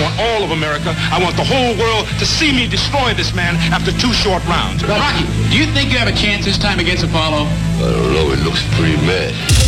want all of America. I want the whole world to see me destroy this man after 2 short rounds. Rocky, do you think you have a chance this time against Apollo? I don't know. It looks pretty mad.